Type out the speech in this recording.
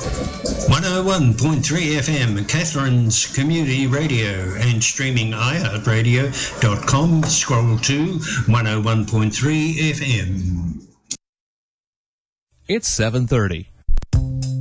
101.3 FM, Catherine's Community Radio, and streaming iHeartRadio.com. Scroll to 101.3 FM. It's 7:30.